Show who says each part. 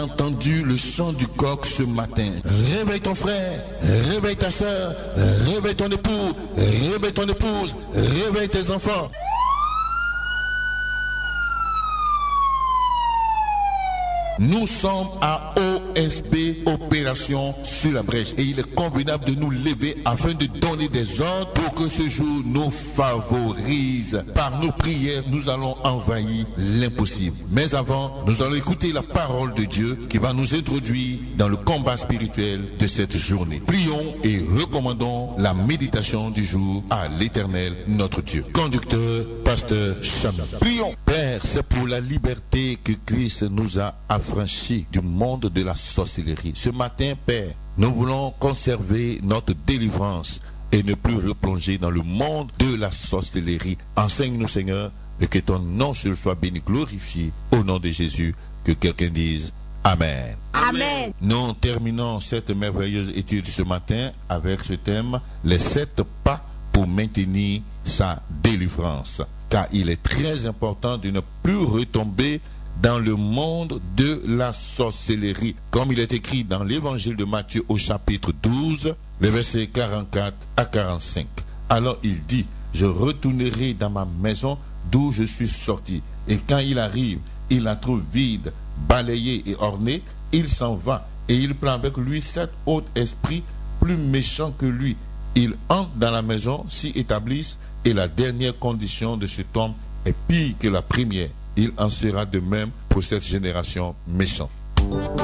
Speaker 1: Entendu le chant du coq ce matin. Réveille ton frère, réveille ta soeur, réveille ton époux, réveille ton épouse, réveille tes enfants. Nous sommes à OSB, Opération sur la brèche, et il est convenable de nous lever afin de donner des ordres pour que ce jour nous favorise. Par nos prières, nous allons envahir l'impossible. Mais avant, nous allons écouter la parole de Dieu qui va nous introduire dans le combat spirituel de cette journée. Prions et recommandons la méditation du jour à l'Éternel, notre Dieu. Conducteur, pasteur Chami. Prions. Père, c'est pour la liberté que Christ nous a affranchis du monde de la sorcellerie. Ce matin, Père, nous voulons conserver notre délivrance et ne plus replonger dans le monde de la sorcellerie. Enseigne-nous, Seigneur, et que ton nom seul soit béni, glorifié. Au nom de Jésus, que quelqu'un dise Amen.
Speaker 2: Amen.
Speaker 1: Nous terminons cette merveilleuse étude ce matin avec ce thème, les 7 pas pour maintenir sa délivrance. Car il est très important de ne plus retomber dans le monde de la sorcellerie. Comme il est écrit dans l'évangile de Matthieu au chapitre 12, les versets 44 à 45. Alors il dit, je retournerai dans ma maison d'où je suis sorti. Et quand il arrive, il la trouve vide, balayée et ornée, il s'en va. Et il prend avec lui 7 autres esprits plus méchants que lui. Ils entrent dans la maison, s'y établissent, et la dernière condition de cet homme est pire que la première. Il en sera de même pour cette génération méchante.